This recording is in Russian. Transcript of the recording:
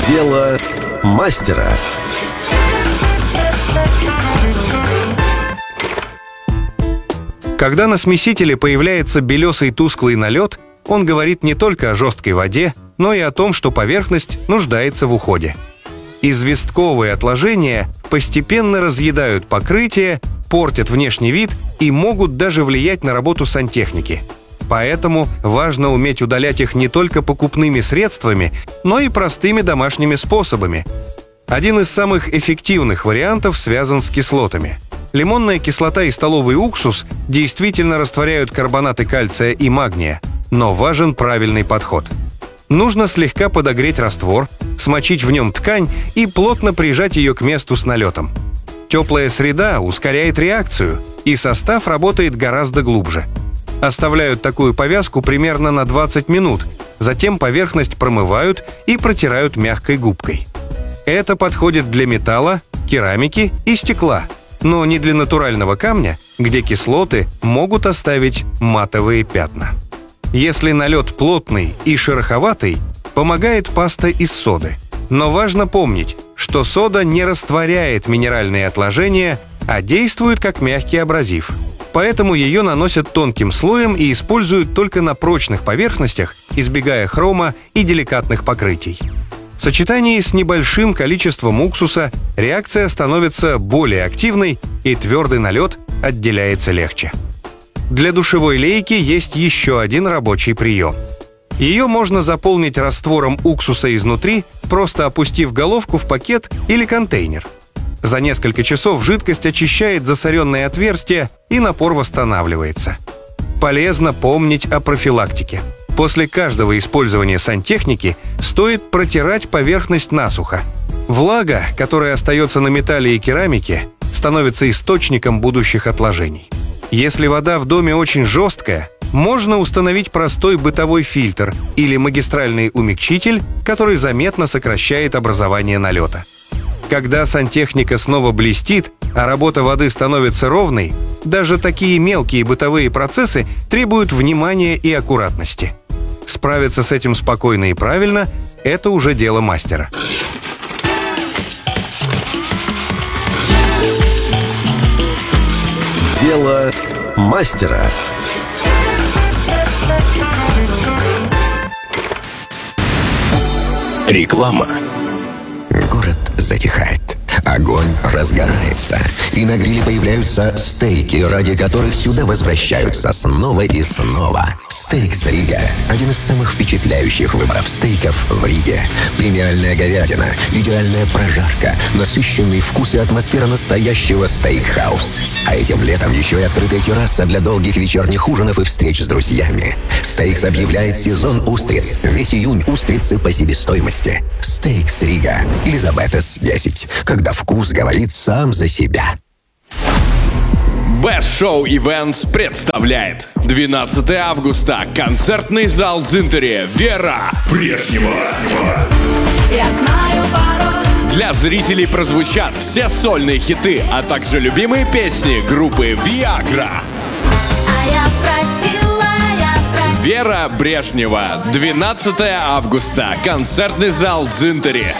Дело мастера. Когда на смесителе появляется белесый тусклый налет, он говорит не только о жесткой воде, но и о том, что поверхность нуждается в уходе. Известковые отложения постепенно разъедают покрытие, портят внешний вид и могут даже влиять на работу сантехники. Поэтому важно уметь удалять их не только покупными средствами, но и простыми домашними способами. Один из самых эффективных вариантов связан с кислотами. Лимонная кислота и столовый уксус действительно растворяют карбонаты кальция и магния, но важен правильный подход. Нужно слегка подогреть раствор, смочить в нем ткань и плотно прижать ее к месту с налетом. Теплая среда ускоряет реакцию, и состав работает гораздо глубже. Оставляют такую повязку примерно на 20 минут, затем поверхность промывают и протирают мягкой губкой. Это подходит для металла, керамики и стекла, но не для натурального камня, где кислоты могут оставить матовые пятна. Если налет плотный и шероховатый, помогает паста из соды. Но важно помнить, что сода не растворяет минеральные отложения, а действует как мягкий абразив. Поэтому ее наносят тонким слоем и используют только на прочных поверхностях, избегая хрома и деликатных покрытий. В сочетании с небольшим количеством уксуса реакция становится более активной, и твердый налет отделяется легче. Для душевой лейки есть еще один рабочий прием. Ее можно заполнить раствором уксуса изнутри, просто опустив головку в пакет или контейнер. За несколько часов жидкость очищает засоренные отверстия, и напор восстанавливается. Полезно помнить о профилактике. После каждого использования сантехники стоит протирать поверхность насухо. Влага, которая остается на металле и керамике, становится источником будущих отложений. Если вода в доме очень жесткая, можно установить простой бытовой фильтр или магистральный умягчитель, который заметно сокращает образование налета. Когда сантехника снова блестит, а работа воды становится ровной, даже такие мелкие бытовые процессы требуют внимания и аккуратности. Справиться с этим спокойно и правильно – это уже дело мастера. Дело мастера. Реклама. Город затихает. Огонь разгорается, и на гриле появляются стейки, ради которых сюда возвращаются снова и снова. Стейкс Рига – один из самых впечатляющих выборов стейков в Риге. Премиальная говядина, идеальная прожарка, насыщенный вкус и атмосфера настоящего стейкхаус. А этим летом еще и открытая терраса для долгих вечерних ужинов и встреч с друзьями. Стейкс объявляет сезон устриц. Весь июнь устрицы по себестоимости. Стейкс Рига. Елизаветес 10. Когда вкус говорит сам за себя. Best Show Events представляет 12 августа. Концертный зал Дзинтери. Вера Брежнева. Я знаю пароль. Для зрителей прозвучат все сольные хиты, а также любимые песни группы Viagra. А я простила. Вера Брежнева. 12 августа. Концертный зал Дзинтери.